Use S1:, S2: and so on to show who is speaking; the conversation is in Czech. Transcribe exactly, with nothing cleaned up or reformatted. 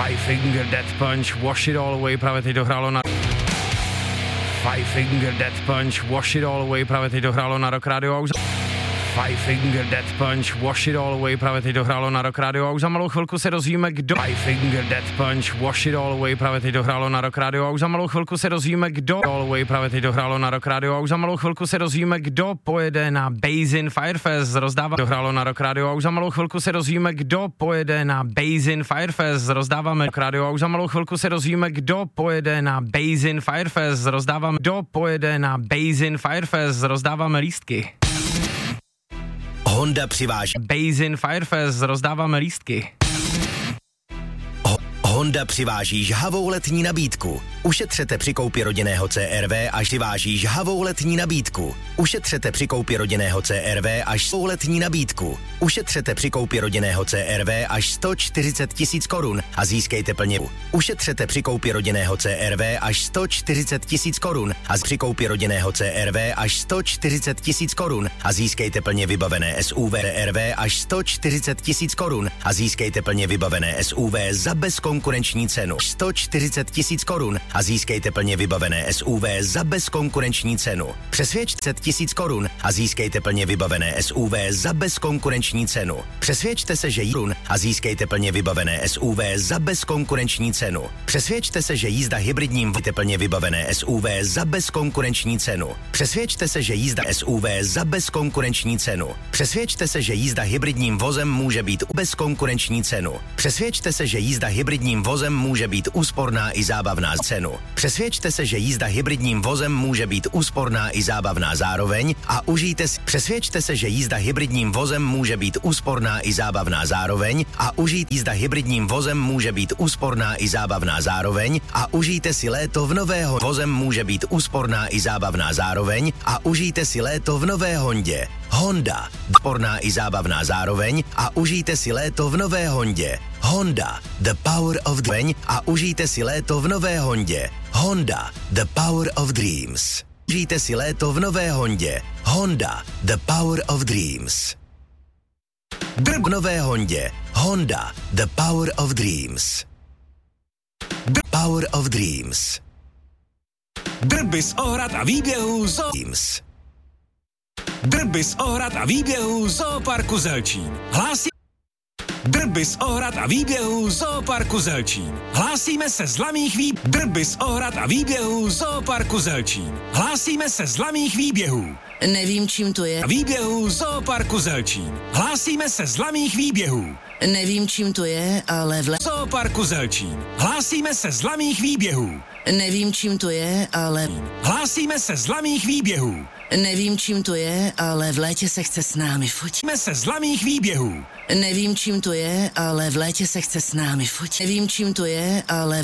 S1: Five Finger Death Punch, Wash It All Away, právě teď dohrálo na Five Finger Death Punch, Wash It All Away, právě teď dohrálo na Rock Radio a už Five Finger Death Punch, Wash It All Away, právě teď dohrálo na Rock Radio a už za malou chvilku se dozvíme, kdo Five Finger Death Punch, Wash It All Away, právě teď dohrálo na Rock Radio a už za malou chvilku se dozvíme, kdo All Away, právě teď dohrálo na Rock Radio a už za malou chvilku se dozvíme, kdo pojede na Basin Firefest, rozdává dohrálo na Rock Radio a už za malou chvilku se dozvíme, kdo pojede na Basin Firefest, rozdáváme Rock Radio a už za malou chvilku se dozvíme, kdo pojede na Basin Firefest, rozdáváme kdo pojede na Basin Firefest, rozdáváme lístky.
S2: Honda přiváží
S1: Basin Firefest, rozdáváme lístky.
S2: Ho- Honda přiváží žhavou letní nabídku. Ušetřete při koupi rodinného C R V až přiváží žhavou letní nabídku. Ušetřete při koupi rodinného C R V až svou letní nabídku. Ušetřete při koupi rodinného C R V až sto čtyřicet tisíc korun a získejte plně. Ušetřete při koupi rodinného C R V až sto čtyřicet tisíc korun a při koupi rodinného C R V až sto čtyřicet tisíc korun a získejte plně vybavené S U V R V až sto čtyřicet tisíc korun a získejte plně vybavené S U V za bezkonkurenční cenu sto čtyřicet tisíc korun a získejte plně vybavené S U V za bezkonkurenční cenu. Přesvědčte tisíc korun a získejte plně vybavené S U V za bezkonkurenční cenu. Přesvědčte se, že jízdun a získejte plně vybavené S U V za bezkonkurenční cenu. Přesvědčte se, že jízda hybridním víte plně vybavené S U V za bezkonkurenční cenu. Přesvědčte se, že jízda S U V za bezkonkurenční cenu. Přesvědčte se, že jízda hybridním vozem může být bezkonkurenční cenu. Přesvědčte se, že jízda hybridním vozem může být úsporná i zábavná cenu. Přesvědčte se, že jízda hybridním vozem může být úsporná i zábavná zároveň a užijte si. Přesvědčte se, že jízda hybridním vozem může být úsporná i zábavná zároveň a užijte jízda hybridním vozem může být úsporná i zábavná zároveň a užijte si léto v nového vozem může být úsporná i zábavná zároveň a užijte si léto v nové Hondě. Honda, úsporná i zábavná zároveň a užijte si léto v nové Hondě. Honda, the power of dream a užijte si léto v nové Hondě. Honda, the power of dreams. Užijte si léto v nové Hondě. Honda, the power of dreams. Drb nové Hondě. Honda, the power of dreams. The power of dreams.
S3: Drby z ohrad a výběhů zoo...
S2: Dreams.
S3: Drby z ohrad a výběhů Zooparku Zelčín. Hlásí... Drby z ohrad a výběhů Zooparku Zelčín. Hlásíme se z lamých výb... Drby z ohrad a výběhů Zooparku Zelčín. Hlásíme se z lamých výběhů.
S4: Nevím, čím to je.
S3: Výběhů Zooparku Zelčín. Hlásíme se z lamých výběhů.
S4: Nevím, čím to je, ale v le...
S3: Zooparku Zelčín. Hlásíme se z lamých výběhů.
S4: Nevím, čím to je, ale...
S3: Hlásíme se z lamých výběhů.
S4: Nevím, čím to je, ale v létě se chce s námi fotit.
S3: Hlásíme se z lamých výběhů.
S4: Nevím, čím to je, ale v létě se chce s námi fotit. Nevím, čím to je, ale